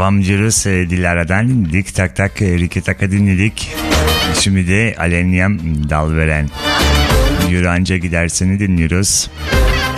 devam ediyoruz. Dilara'dan dinledik. Tak tak Riki Tak'a dinledik. Şimdi de Alenium Dalveren. Yürü anca gidersini dinliyoruz.